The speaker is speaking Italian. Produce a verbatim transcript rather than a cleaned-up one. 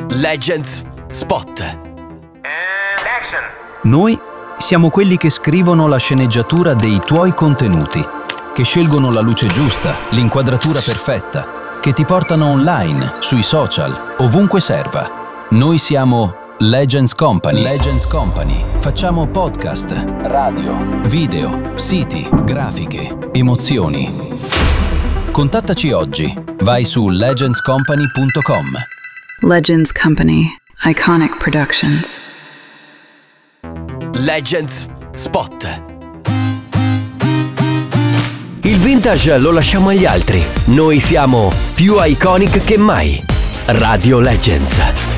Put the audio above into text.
Legends Spot. And action. Noi siamo quelli che scrivono la sceneggiatura dei tuoi contenuti, che scelgono la luce giusta, l'inquadratura perfetta, che ti portano online, sui social, ovunque serva. Noi siamo Legends Company. Legends Company. Facciamo podcast, radio, video, siti, grafiche, emozioni. Contattaci oggi. Vai su legends company punto com. Legends Company. Iconic Productions. Legends Spot. Il vintage lo lasciamo agli altri. Noi siamo più iconic che mai. Radio Legends.